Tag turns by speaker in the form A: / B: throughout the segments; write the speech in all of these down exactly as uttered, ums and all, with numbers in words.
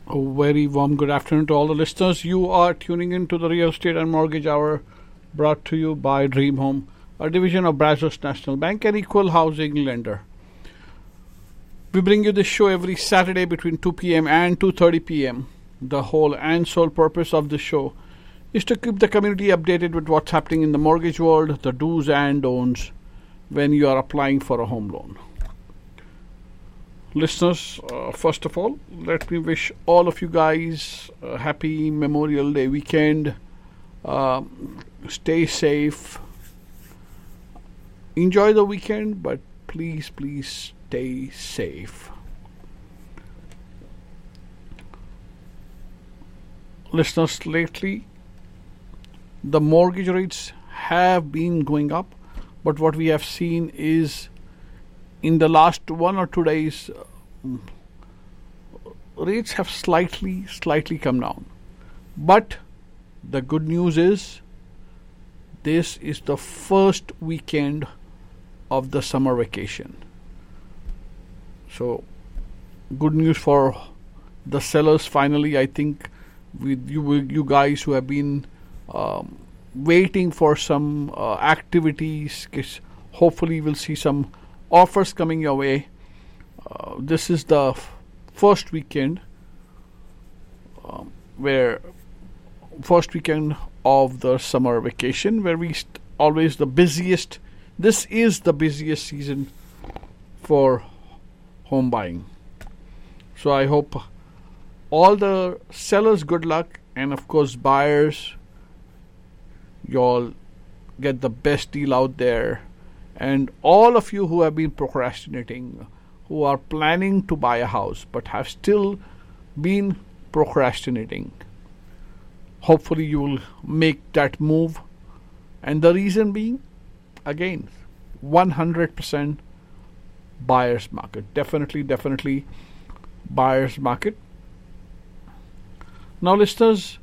A: A very warm good afternoon to all the listeners. You are tuning in to the Real Estate and Mortgage Hour, brought to you by Dream Home, a division of Brazos National Bank and equal housing lender. We bring you this show every Saturday between two p.m. and two thirty p.m. The whole and sole purpose of the show is to keep the community updated with what's happening in the mortgage world, the do's and don'ts when you are applying for a home loan. Listeners, uh, first of all, let me wish all of you guys a happy Memorial Day weekend. Uh, stay safe. Enjoy the weekend, but please, please stay safe. Listeners, lately, the mortgage rates have been going up, but what we have seen is in the last one or two days, uh, rates have slightly, slightly come down. But the good news is, this is the first weekend of the summer vacation. So, good news for the sellers. Finally, I think with you, you guys who have been um, waiting for some uh, activities, hopefully we'll see some offers coming your way. Uh, this is the f- first weekend um, where first weekend of the summer vacation, where we st- always the busiest. This is the busiest season for home buying. So I hope all the sellers good luck, and of course buyers, you all get the best deal out there. And all of you who have been procrastinating, who are planning to buy a house but have still been procrastinating, hopefully you will make that move. And the reason being, again, one hundred percent buyer's market. Definitely, definitely buyer's market. Now, listeners,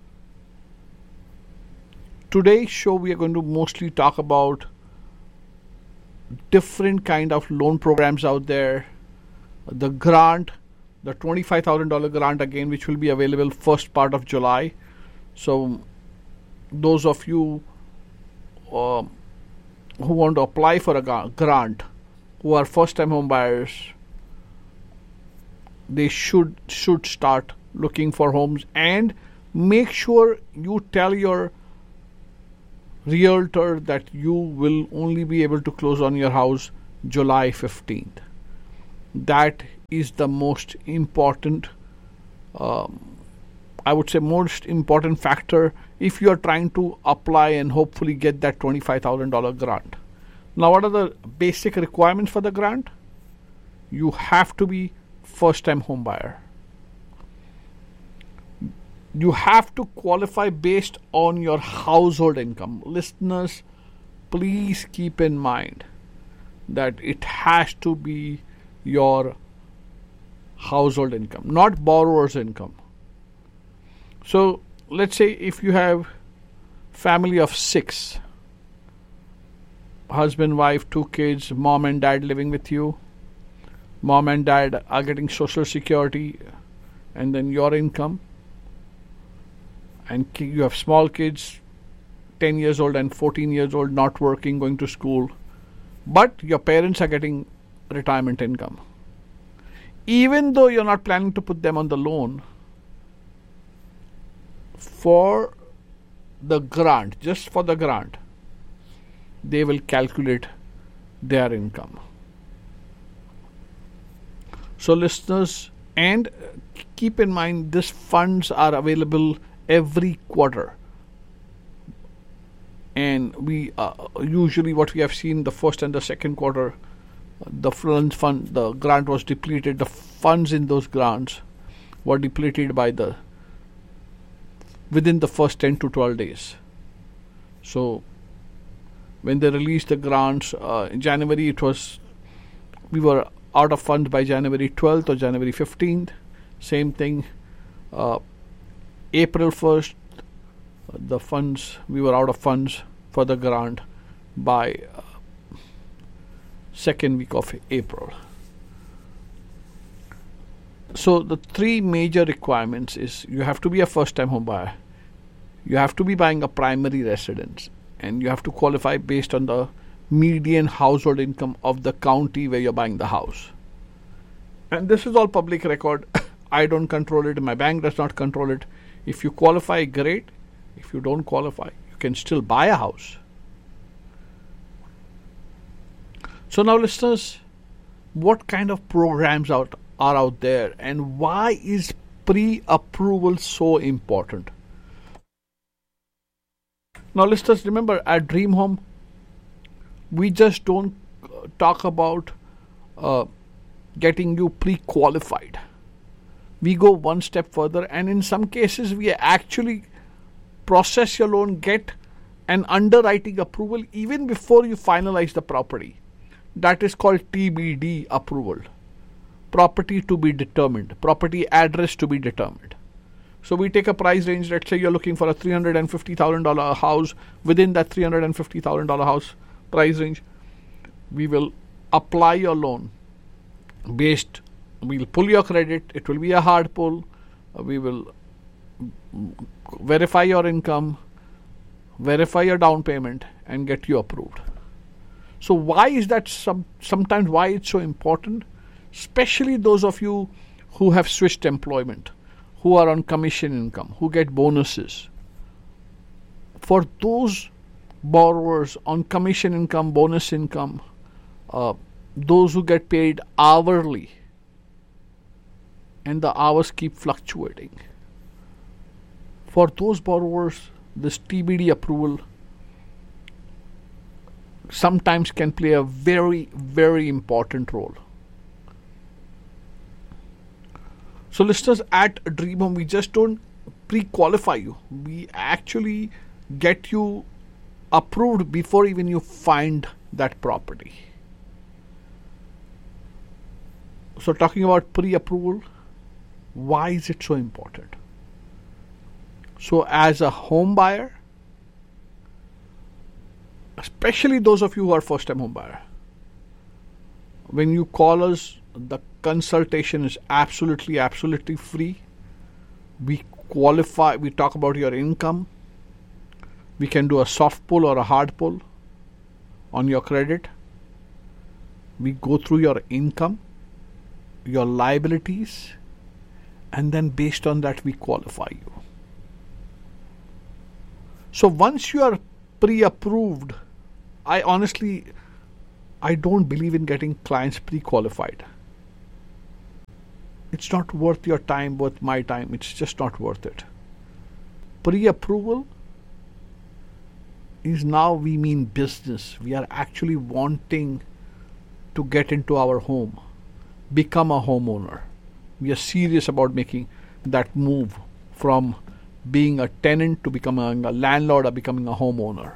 A: today's show we are going to mostly talk about different kind of loan programs out there. The grant, the twenty-five thousand dollars grant again, which will be available first part of July. So those of you uh, who want to apply for a grant, who are first time home buyers, they should should start looking for homes, and make sure you tell your realtor that you will only be able to close on your house July fifteenth. That is the most important, um, I would say most important factor if you are trying to apply and hopefully get that twenty-five thousand dollars grant. Now, what are the basic requirements for the grant? You have to be first time home buyer. You have to qualify based on your household income. Listeners, please keep in mind that it has to be your household income, not borrower's income. So, let's say if you have family of six, husband, wife, two kids, mom and dad living with you. Mom and dad are getting social security, and then your income. And you have small kids, ten years old and fourteen years old, not working, going to school. But your parents are getting retirement income. Even though you're not planning to put them on the loan, for the grant, just for the grant, they will calculate their income. So listeners, and keep in mind, these funds are available every quarter, and we uh, usually what we have seen the first and the second quarter, the fund fund the grant was depleted. The funds in those grants were depleted by the within the first ten to twelve days. So when they released the grants uh, in January, it was we were out of funds by January twelfth or January fifteenth. Same thing. Uh, April first, the funds, we were out of funds for the grant by uh, second week of April. So the three major requirements is you have to be a first time home buyer, you have to be buying a primary residence, and you have to qualify based on the median household income of the county where you're buying the house. And this is all public record. I don't control it, my bank does not control it. If you qualify, great. If you don't qualify, you can still buy a house. So now, listeners, what kind of programs out are out there, and why is pre-approval so important? Now, listeners, remember, at Dream Home, we just don't talk about uh, getting you pre-qualified. We go one step further, and in some cases, we actually process your loan, get an underwriting approval even before you finalize the property. That is called T B D approval. Property to be determined. Property address to be determined. So we take a price range. Let's say you're looking for a three hundred fifty thousand dollars house. Within that three hundred fifty thousand dollars house price range, we will apply your loan based, we'll pull your credit. It will be a hard pull. We will verify your income, verify your down payment, and get you approved. So why is that some, sometimes why it's so important? Especially those of you who have switched employment, who are on commission income, who get bonuses. For those borrowers on commission income, bonus income, uh, those who get paid hourly, and the hours keep fluctuating. For those borrowers, this T B D approval sometimes can play a very, very important role. So, listeners, at Dream Home, we just don't pre-qualify you. We actually get you approved before even you find that property. So, talking about pre-approval, why is it so important? So, as a home buyer, especially those of you who are first-time home buyer, when you call us, the consultation is absolutely, absolutely free. We qualify, we talk about your income. We can do a soft pull or a hard pull on your credit. We go through your income, your liabilities, and then based on that we qualify you. So once you are pre-approved, I honestly, I don't believe in getting clients pre-qualified. It's not worth your time, worth my time. It's just not worth it. Pre-approval is now we mean business. We are actually wanting to get into our home, become a homeowner. We are serious about making that move from being a tenant to becoming a landlord or becoming a homeowner.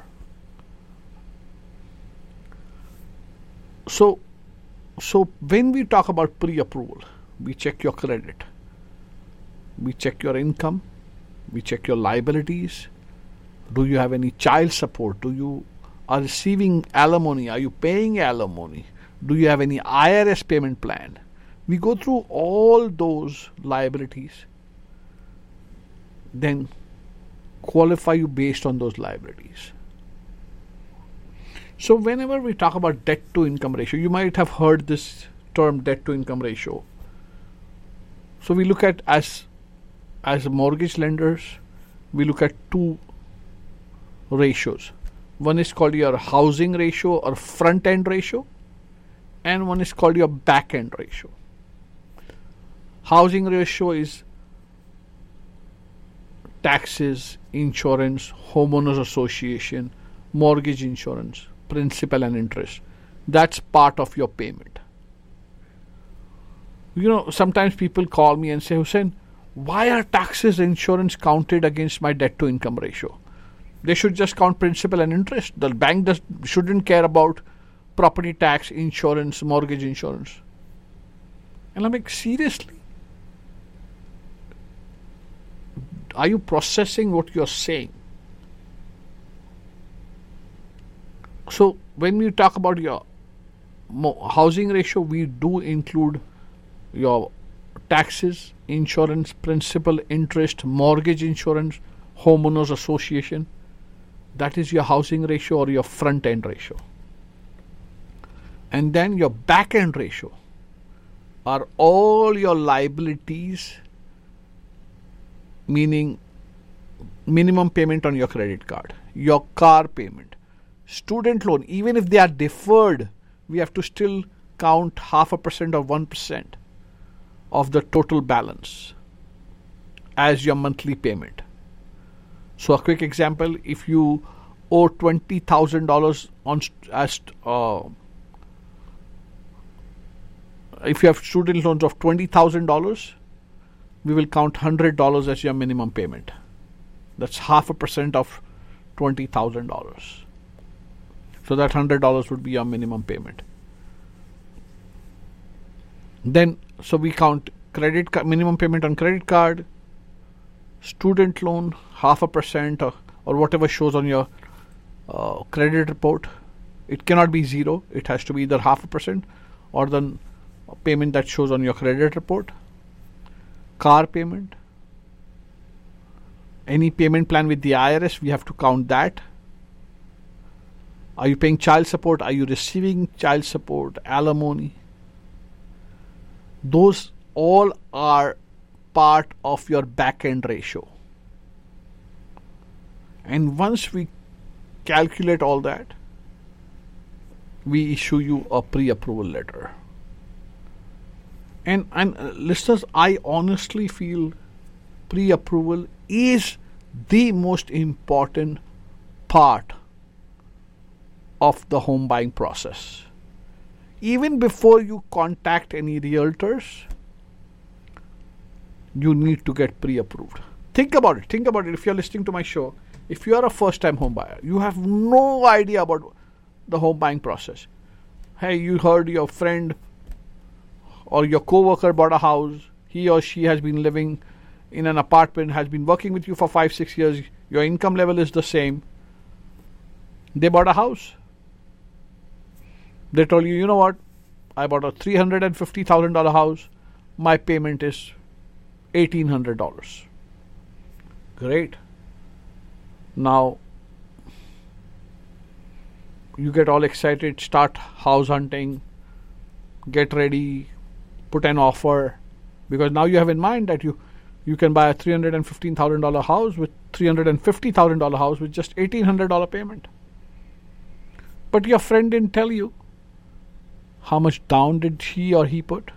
A: So, so when we talk about pre-approval, we check your credit, we check your income, we check your liabilities. Do you have any child support? Do you are receiving alimony? Are you paying alimony? Do you have any I R S payment plan? We go through all those liabilities, then qualify you based on those liabilities. So whenever we talk about debt to income ratio, you might have heard this term debt to income ratio. So we look at as as mortgage lenders, we look at two ratios. One is called your housing ratio or front end ratio, and one is called your back end ratio. Housing ratio is taxes, insurance, homeowners association, mortgage insurance, principal and interest. That's part of your payment. You know, sometimes people call me and say, Hussain, why are taxes and insurance counted against my debt to income ratio? They should just count principal and interest. The bank does, shouldn't care about property tax, insurance, mortgage insurance. And I'm like, seriously? Are you processing what you're saying? So when we talk about your housing ratio, we do include your taxes, insurance, principal, interest, mortgage insurance, homeowners association. That is your housing ratio or your front end ratio. And then your back end ratio are all your liabilities, meaning minimum payment on your credit card, your car payment, student loan. Even if they are deferred, we have to still count half a percent or one percent of the total balance as your monthly payment. So a quick example, if you owe twenty thousand dollars on as uh, if you have student loans of twenty thousand dollars, we will count one hundred dollars as your minimum payment. That's half a percent of twenty thousand dollars. So that one hundred dollars would be your minimum payment. Then, so we count credit card, minimum payment on credit card, student loan, half a percent or, or whatever shows on your uh, credit report. It cannot be zero. It has to be either half a percent or the payment that shows on your credit report. Car payment. Any payment plan with the I R S, we have to count that. Are you paying child support? Are you receiving child support, alimony? Those all are part of your back end ratio. And once we calculate all that, we issue you a pre-approval letter. And, and uh, listeners, I honestly feel pre-approval is the most important part of the home buying process. Even before you contact any realtors, you need to get pre-approved. Think about it. Think about it. If you're listening to my show, if you are a first-time home buyer, you have no idea about the home buying process. Hey, you heard your friend or your co-worker bought a house. He or she has been living in an apartment, has been working with you for five, six years. Your income level is the same. They bought a house. They told you, you know what? I bought a three hundred fifty thousand dollars house. My payment is eighteen hundred dollars. Great. Now, you get all excited, start house hunting, get ready, put an offer, because now you have in mind that you, you can buy a three hundred fifteen thousand dollars house with three hundred fifty thousand dollars house with just eighteen hundred dollars payment. But your friend didn't tell you how much down did she or he put?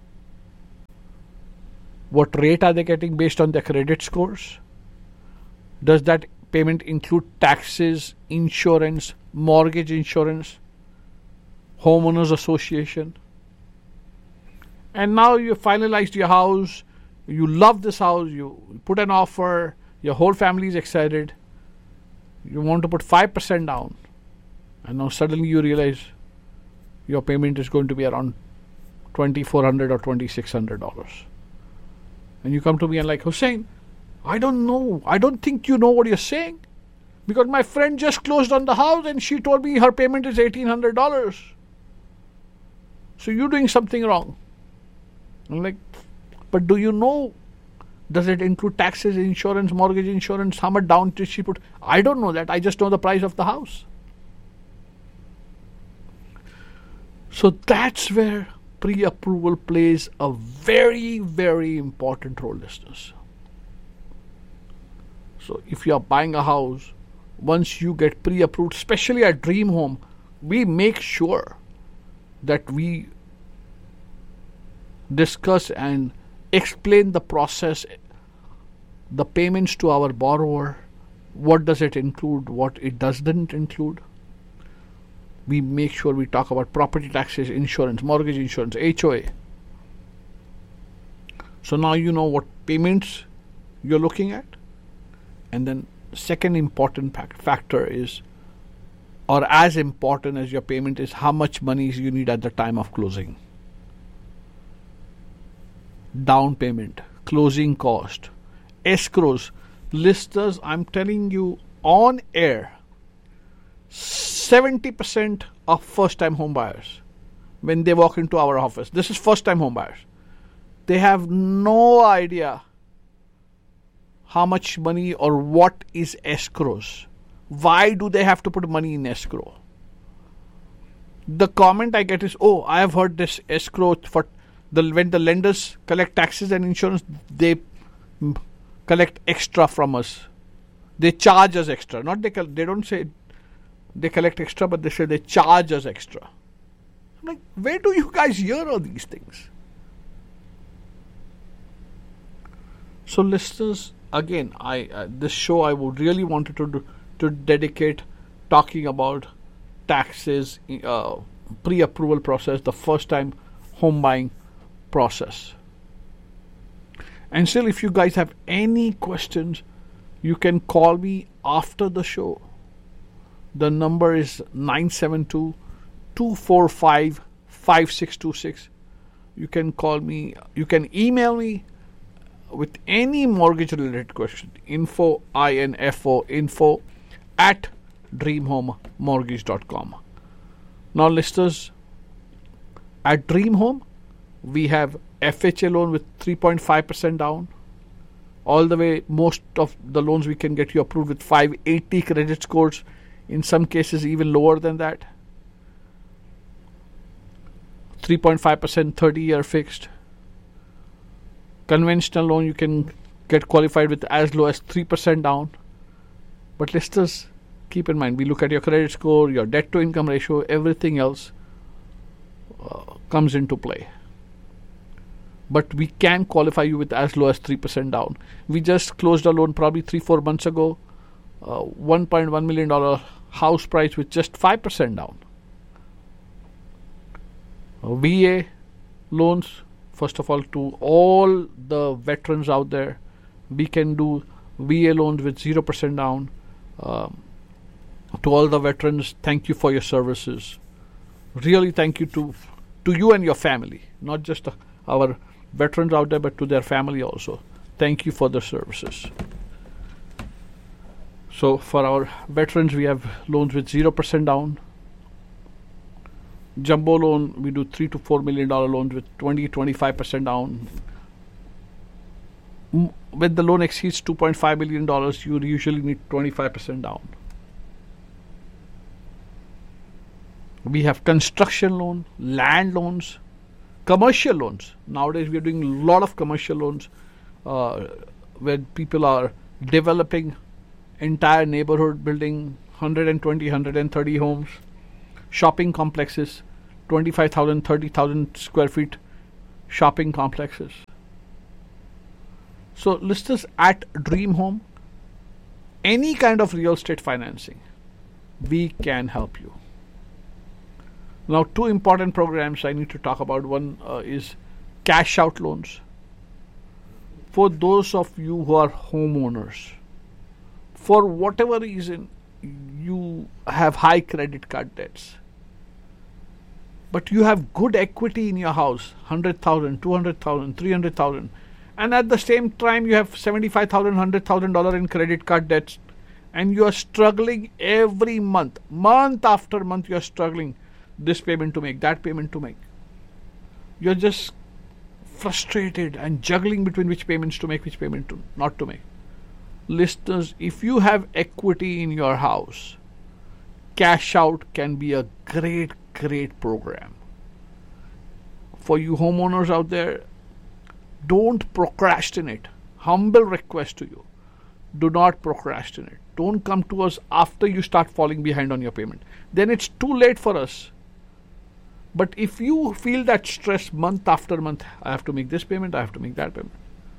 A: What rate are they getting based on their credit scores? Does that payment include taxes, insurance, mortgage insurance, homeowners association? And now you finalized your house, you love this house, you put an offer, your whole family is excited, you want to put five percent down, and now suddenly you realize your payment is going to be around twenty-four hundred dollars or twenty-six hundred dollars. And you come to me and like, Hussein, I don't know. I don't think you know what you're saying. Because my friend just closed on the house and she told me her payment is eighteen hundred dollars. So you're doing something wrong. I'm like, but do you know? Does it include taxes, insurance, mortgage insurance? How much down did she put? I don't know that. I just know the price of the house. So that's where pre-approval plays a very, very important role, listeners. So if you are buying a house, once you get pre-approved, especially at Dream Home, we make sure that we discuss and explain the process, the payments to our borrower, what does it include, what it doesn't include. We make sure we talk about property taxes, insurance, mortgage insurance, H O A. So now you know what payments you're looking at. And then second important factor is, or as important as your payment is, how much money you need at the time of closing. Down payment, closing cost, escrows. Listeners, I'm telling you on air, seventy percent of first time home buyers, when they walk into our office, this is first time home buyers, They have no idea how much money or what is escrows. Why do they have to put money in escrow? The comment I get is, oh, I have heard this escrow for the when the lenders collect taxes and insurance, they collect extra from us. They charge us extra. Not they they don't say they collect extra, but they say they charge us extra. I'm like, where do you guys hear all these things? So listeners, again, I uh, this show I would really wanted to do, to dedicate talking about taxes, uh, pre-approval process, the first time home buying process. And still, if you guys have any questions, you can call me after the show. The number is nine seven two, two four five, five six two six. You can call me, you can email me with any mortgage related question. Info, I N F O, info at dream home mortgage dot com. Now listeners, at Dream Home, we have F H A loan with three point five percent down. All the way, most of the loans we can get you approved with five eighty credit scores. In some cases, even lower than that. three point five percent thirty year fixed. Conventional loan, you can get qualified with as low as three percent down. But listeners, keep in mind, we look at your credit score, your debt to income ratio, everything else uh, comes into play. But we can qualify you with as low as three percent down. We just closed a loan probably three, four months ago. Uh, one point one million dollars house price with just five percent down. Uh, V A loans, first of all, to all the veterans out there, we can do V A loans with zero percent down. Um, to all the veterans, thank you for your services. Really thank you to, to you and your family, not just uh, our veterans out there, but to their family also. Thank you for the services. So for our veterans, we have loans with zero percent down. Jumbo loan, we do three to four million dollar loans with twenty, twenty-five percent down. M- when the loan exceeds two point five million dollars, you usually need twenty-five percent down. We have construction loan, land loans, commercial loans. Nowadays, we are doing a lot of commercial loans uh, where people are developing entire neighborhood, building one hundred twenty, one hundred thirty homes, shopping complexes, twenty-five thousand, thirty thousand square feet shopping complexes. So list us at Dream Home. Any kind of real estate financing, we can help you. Now, two important programs I need to talk about. One uh, is cash out loans. For those of you who are homeowners, for whatever reason, you have high credit card debts, but you have good equity in your house, one hundred thousand, two hundred thousand, three hundred thousand, and at the same time you have seventy-five thousand, one hundred thousand dollars in credit card debts, and you are struggling every month, month after month, you are struggling this payment to make, that payment to make. You're just frustrated and juggling between which payments to make, which payment to not to make. Listeners, if you have equity in your house, cash out can be a great, great program. For you homeowners out there, don't procrastinate. Humble request to you. Do not procrastinate. Don't come to us after you start falling behind on your payment. Then it's too late for us. But if you feel that stress month after month, I have to make this payment, I have to make that payment,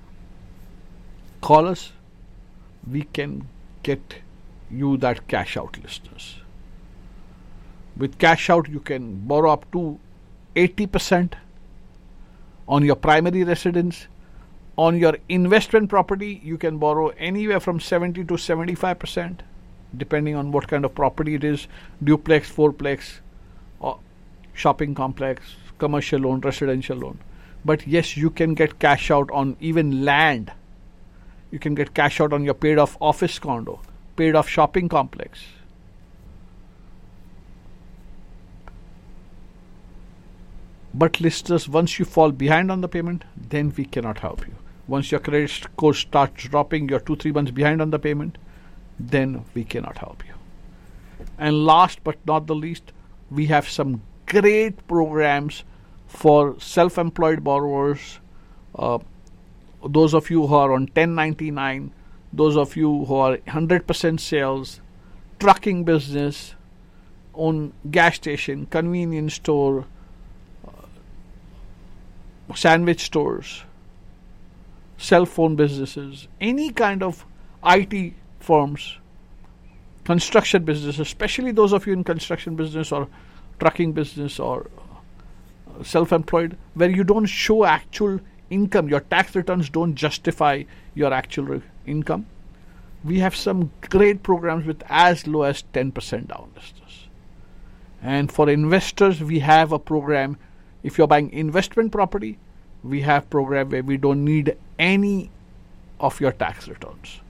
A: call us. We can get you that cash out, listeners. With cash out, you can borrow up to eighty percent on your primary residence. On your investment property, you can borrow anywhere from seventy to seventy-five percent, depending on what kind of property it is, duplex, fourplex, or shopping complex, commercial loan, residential loan. But yes, you can get cash out on even land. You can get cash out on your paid off office condo, paid off shopping complex. But listeners, once you fall behind on the payment, then we cannot help you. Once your credit score starts dropping, you're two, three months behind on the payment, then we cannot help you. And last but not the least, we have some great programs for self-employed borrowers, uh, those of you who are on ten ninety-nine, those of you who are one hundred percent sales, trucking business, own gas station, convenience store, uh, sandwich stores, cell phone businesses, any kind of I T firms, construction businesses, especially those of you in construction business or trucking business or uh, self-employed, where you don't show actual income, your tax returns don't justify your actual re- income. We have some great programs with as low as ten percent down, listeners. And for investors, we have a program. If you're buying investment property, we have program where we don't need any of your tax returns.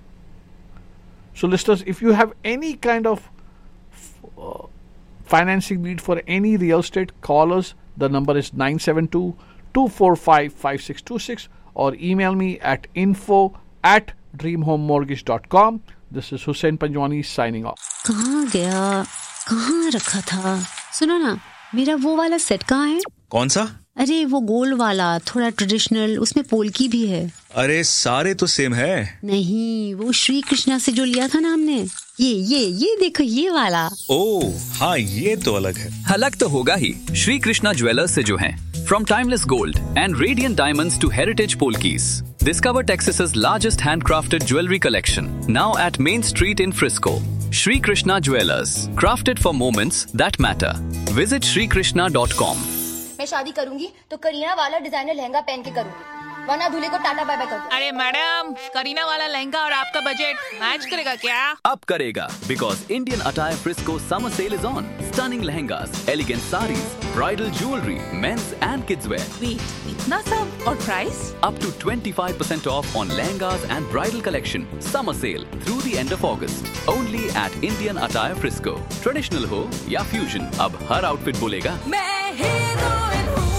A: So listeners, if you have any kind of uh, financing need for any real estate, call us. The number is nine seven two, two four five, five six two six or email me at info at dream home mortgage dot com. This is Hussain Panjwani signing off.
B: कहाँ गया? कहाँ रखा था? सुनो ना, मेरा वो वाला सेट कहाँ है?
C: कौन सा?
B: अरे वो गोल वाला, थोड़ा ट्रेडिशनल, उसमें पोल्की भी है।
C: अरे सारे तो सेम है।
B: नहीं, वो श्री कृष्णा से जो लिया था ना हमने, ये ये ये देखो ये वाला।
C: ओह हाँ, ये तो अलग है।
D: अलग तो होगा ही, श्री कृष्णा ज्वेलर्स से जो हैं। From timeless gold and radiant diamonds to heritage polkis, discover Texas's largest handcrafted jewelry collection, now at Main Street in Frisco. Shri Krishna Jewelers, crafted for moments that matter. Visit shri krishna dot com.
E: मैं शादी करूंगी तो करीना वाला designer lehenga पहन के करूंगी, वरना दूल्हे को टाटा बाय बाय कर दो।
F: अरे मैडम, करीना वाला लहंगा और आपका बजट मैच करेगा क्या?
D: अब करेगा, because Indian Attire Frisco summer sale is on. Stunning lehengas, elegant saris, bridal jewelry, men's and kids wear.
F: Wait, इतना सब और price?
D: Up to twenty-five percent off on lehengas and bridal collection. Summer sale through the end of August. Only at Indian Attire Frisco. Traditional हो या fusion, अब हर outfit बोलेगा
F: मैं heroine हूँ।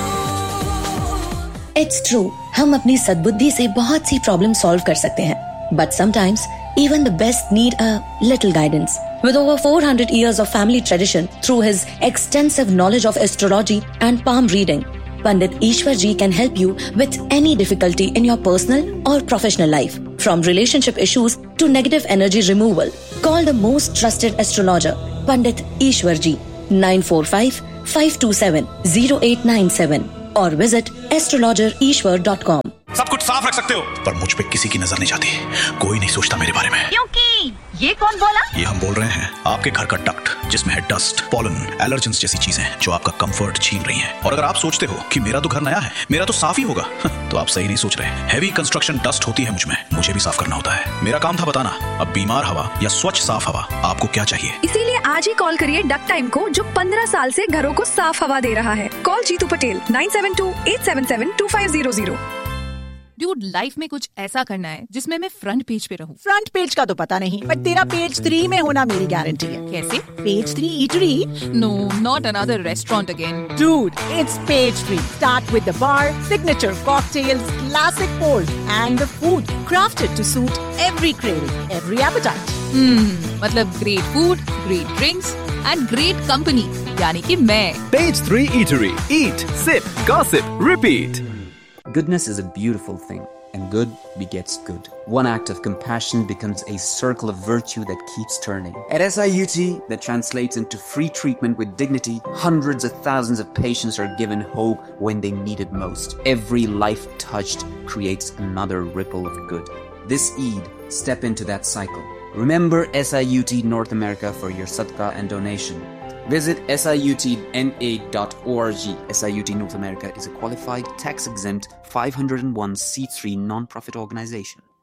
G: It's true, हम अपनी सद्बुद्धि से बहुत सी प्रॉब्लम सॉल्व कर सकते हैं, but sometimes even the best need a little guidance. With over four hundred years of family tradition, through his extensive knowledge of astrology and palm reading, Pandit Ishwar Ji can help you with any difficulty in your personal or professional life, from relationship issues to negative energy removal. Call the most trusted astrologer, Pandit Ishwar Ji, nine four five, five two seven, zero eight nine seven. और visit astrologer ईश्वर dot com.
H: सब कुछ साफ रख सकते हो, पर मुझ पे किसी की नजर नहीं जाती। कोई नहीं सोचता मेरे बारे में।
F: क्योंकि ये कौन बोला?
H: ये हम बोल रहे हैं आपके घर का डक्ट, जिसमें है डस्ट, पॉलन, एलर्जेंस जैसी चीजें जो आपका कंफर्ट छीन रही हैं। और अगर आप सोचते हो कि मेरा तो घर नया है, मेरा तो साफ ही होगा, तो आप सही नहीं सोच रहे। हैवी कंस्ट्रक्शन डस्ट होती है मुझ में, मुझे भी साफ करना होता है। मेरा काम था बताना, अब बीमार हवा या स्वच्छ साफ हवा आपको क्या चाहिए।
I: इसीलिए आज ही कॉल करिए डक्ट टाइम को, जो पंद्रह साल से घरों को साफ हवा दे रहा है। Call Jitu Patel nine seven to, eight seven seven, to five zero zero.
F: Dude, life में कुछ ऐसा करना है जिसमें मैं फ्रंट पेज पे रहूं।
J: फ्रंट पेज का तो पता नहीं, बट तेरा पेज थ्री में होना मेरी गारंटी है।
F: कैसे?
J: Page three eatery?
F: No, not another restaurant again.
J: Dude, it's page three. Start with the bar, signature cocktails, classic pours, and the food crafted to suit every craving, every appetite.
F: Hmm, मतलब great food, great drinks, and great company. यानी कि मैं।
K: Page three Eatery. Eat, sip, gossip, repeat.
L: Goodness is a beautiful thing, and good begets good. One act of compassion becomes a circle of virtue that keeps turning. At S I U T, that translates into free treatment with dignity. Hundreds of thousands of patients are given hope when they need it most. Every life touched creates another ripple of good. This Eid, step into that cycle. Remember S I U T North America for your sadaqah and donation. Visit S I U T N A dot org. S I U T North America is a qualified, tax-exempt, five oh one c three non-profit organization.